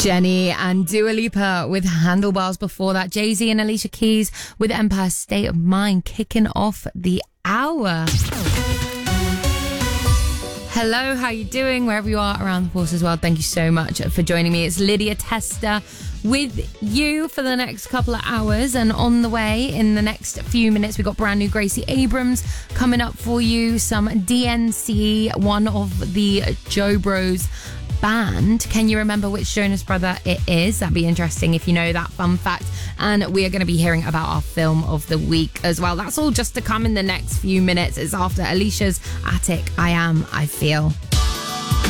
Jenny and Dua Lipa with Handlebars. Before that, Jay-Z and Alicia Keys with Empire State of Mind, kicking off the hour. Hello, how you doing? Wherever you are around the forces world, thank you so much for joining me. It's Lydia Tester with you for the next couple of hours, and on the way in the next few minutes, we got brand new Gracie Abrams coming up for you, some DNC, one of the Joe Bros band. Can you remember which Jonas brother it is? That'd be interesting if you know that fun fact. And we are going to be hearing about our film of the week as well. That's all just to come in the next few minutes. It's after Alicia's Attic, I Feel.